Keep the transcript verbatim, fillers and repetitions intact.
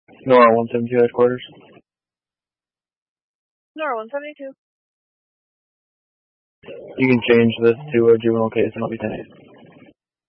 Nora one seventy-two headquarters. Nora one seventy-two. You can change this to a juvenile case and I'll be ten eight.